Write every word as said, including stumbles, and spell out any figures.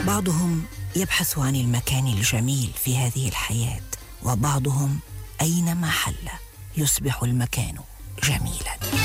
بعضهم يبحث عن المكان الجميل في هذه الحياة، وبعضهم أينما حل يصبح المكان جميلا.